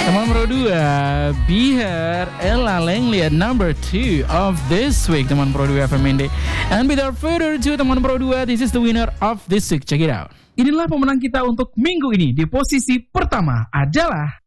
Teman Pro 2, Be Here, Ella Langley at number 2 of this week, teman Pro 2 FM Indy. And without further ado, teman Pro 2, this is the winner of this week. Check it out. Inilah pemenang kita untuk minggu ini. Di posisi pertama adalah